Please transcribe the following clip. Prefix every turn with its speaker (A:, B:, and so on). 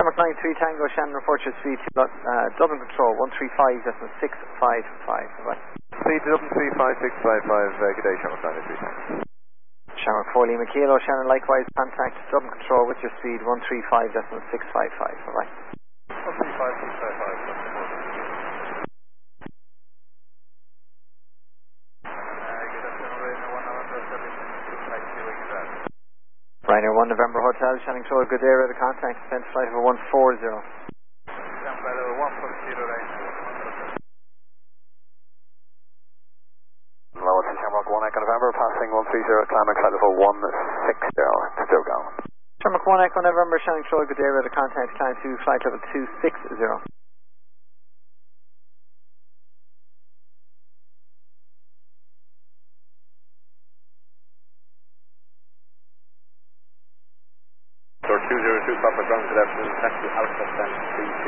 A: Shamrock 93 Tango, Shannon, report your speed to Dublin Control 135.655. Bye.
B: Speed to Dublin 35655, good day, Shamrock 93 Tango.
A: Shamrock 4 Lima Kilo, Shannon, likewise contact Dublin Control with your speed 135.655. Bye.
B: 135.655.
A: Ryanair 1 November Hotel, Shannon Control, good day, radar contact, send flight over 140.
B: Lowell to Shamrock 1 Echo November, passing 130, climbing flight level 160, still going.
A: Shamrock 1 Echo November, Shannon Control, good day, radar contact, climb to flight level 260.
B: Door 202, Papa Ground, good afternoon, taxi Alpha Stand 32.